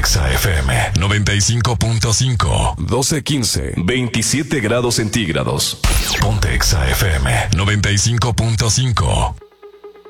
Exa FM 95.5. 12:15, 27 grados centígrados. Ponte Exa FM 95.5.